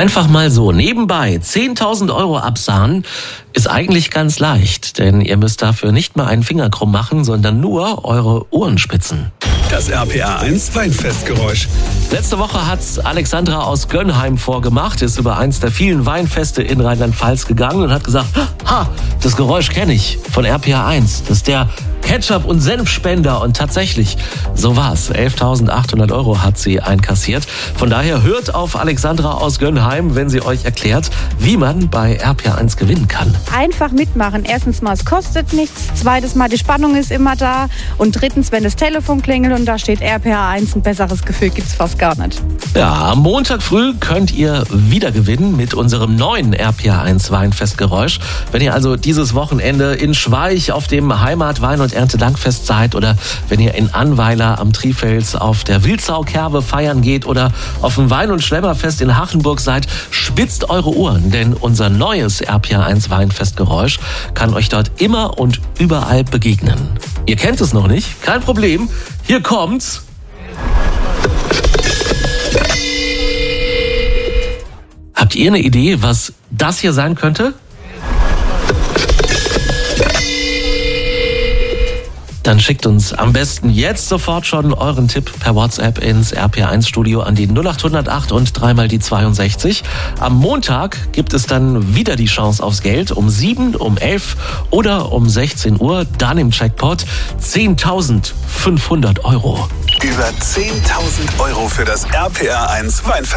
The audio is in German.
Einfach mal so nebenbei 10.000 Euro absahnen ist eigentlich ganz leicht, denn ihr müsst dafür nicht mal einen Finger krumm machen, sondern nur eure Ohren spitzen. Das RPA 1 Weinfestgeräusch. Letzte Woche hat's Alexandra aus Gönnheim vorgemacht, ist über eins der vielen Weinfeste in Rheinland-Pfalz gegangen und hat gesagt, ha, das Geräusch kenne ich von RPA 1. Das ist der Ketchup- und Senfspender. Und tatsächlich, so war's. 11.800 Euro hat sie einkassiert. Von daher hört auf Alexandra aus Gönnheim, wenn sie euch erklärt, wie man bei RPA 1 gewinnen kann. Einfach mitmachen. Erstens mal, es kostet nichts. Zweitens mal, die Spannung ist immer da. Und drittens, wenn das Telefon klingelt und da steht RPA 1, ein besseres Gefühl gibt's fast gar nicht. Ja, am Montag früh könnt ihr wieder gewinnen mit unserem neuen RPA 1 Weinfestgeräusch. Wenn ihr also dieses Wochenende in Schweich auf dem Heimat-Wein- und Erntedankfest seid oder wenn ihr in Annweiler am Trifels auf der Wildsau-Kerbe feiern geht oder auf dem Wein- und Schlemmerfest in Hachenburg seid, spitzt eure Ohren, denn unser neues RPA 1 Weinfestgeräusch kann euch dort immer und überall begegnen. Ihr kennt es noch nicht? Kein Problem. Hier kommt's. Habt ihr eine Idee, was das hier sein könnte? Dann schickt uns am besten jetzt sofort schon euren Tipp per WhatsApp ins RPA1-Studio an die 0808 und dreimal die 62. Am Montag gibt es dann wieder die Chance aufs Geld um 7, um 11 oder um 16 Uhr. Dann im Jackpot 10.500 Euro. Über 10.000 Euro für das RPA 1 Weinfest.